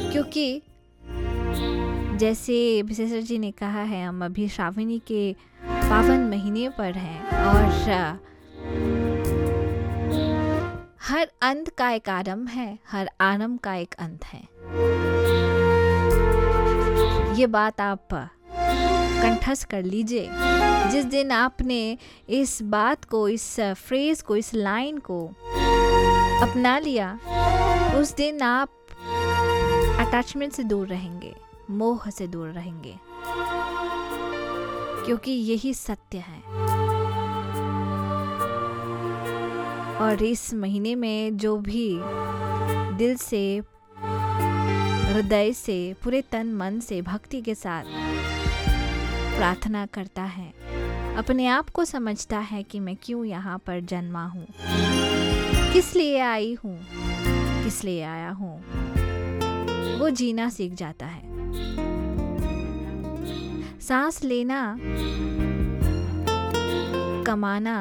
क्योंकि जैसे विशेषर जी ने कहा है, हम अभी श्रावणी के पावन महीने पर हैं और हर अंत का एक आरंभ है, हर आरंभ का एक अंत है। ये बात आप कंठस्थ कर लीजिए। जिस दिन आपने इस बात को, इस फ्रेज को, इस लाइन को अपना लिया, उस दिन आप अटैचमेंट से दूर रहेंगे, मोह से दूर रहेंगे, क्योंकि यही सत्य है। और इस महीने में जो भी दिल से, हृदय से, पूरे तन मन से भक्ति के साथ प्रार्थना करता है, अपने आप को समझता है कि मैं क्यों यहाँ पर जन्मा हूँ, किस लिए आई हूँ, किस लिए आया हूँ, वो जीना सीख जाता है। सांस लेना, कमाना,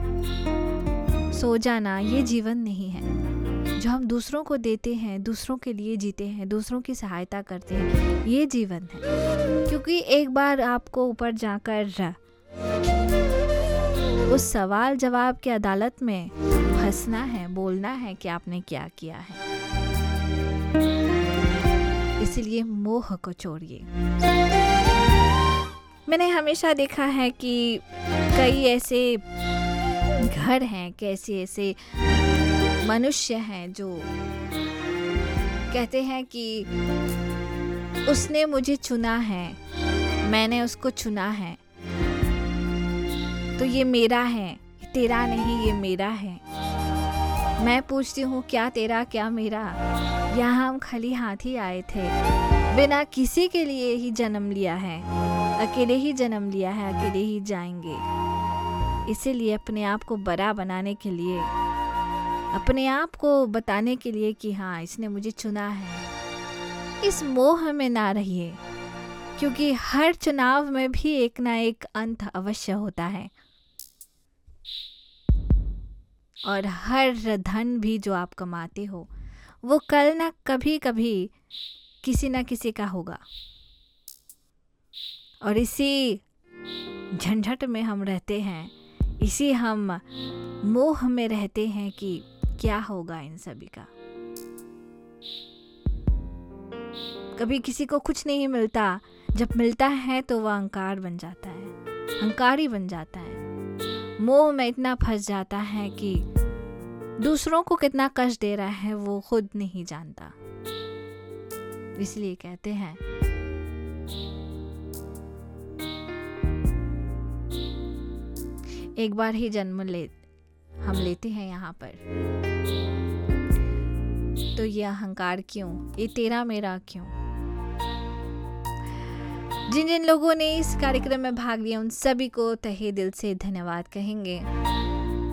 सो जाना ये जीवन नहीं है। जो हम दूसरों को देते हैं, दूसरों के लिए जीते हैं, दूसरों की सहायता करते हैं, ये जीवन है। क्योंकि एक बार आपको ऊपर जाकर उस सवाल जवाब की अदालत में हंसना है, बोलना है कि आपने क्या किया है। इसलिए मोह को छोड़िए। मैंने हमेशा देखा है कि कई ऐसे घर हैं, कैसे ऐसे मनुष्य हैं जो कहते हैं कि उसने मुझे चुना है, मैंने उसको चुना है, तो ये मेरा है, तेरा नहीं, ये मेरा है। मैं पूछती हूँ क्या तेरा क्या मेरा, यहाँ हम खाली हाथ ही आए थे, बिना किसी के लिए ही जन्म लिया है, अकेले ही जन्म लिया है, अकेले ही जाएंगे। इसीलिए अपने आप को बड़ा बनाने के लिए, अपने आप को बताने के लिए कि हाँ इसने मुझे चुना है, इस मोह में ना रहिए, क्योंकि हर चुनाव में भी एक ना एक अंत अवश्य होता है। और हर धन भी जो आप कमाते हो वो कल ना कभी कभी किसी ना किसी का होगा। और इसी झंझट में हम रहते हैं, इसी हम मोह में रहते हैं कि क्या होगा इन सभी का। कभी किसी को कुछ नहीं मिलता, जब मिलता है तो वह अहंकार बन जाता है, अहंकारी बन जाता है, मोह में इतना फंस जाता है कि दूसरों को कितना कष्ट दे रहा है वो खुद नहीं जानता। इसलिए कहते हैं एक बार ही जन्म हम लेते हैं यहाँ पर, तो ये अहंकार क्यों, ये तेरा मेरा क्यों। जिन जिन लोगों ने इस कार्यक्रम में भाग लिया उन सभी को तहे दिल से धन्यवाद कहेंगे।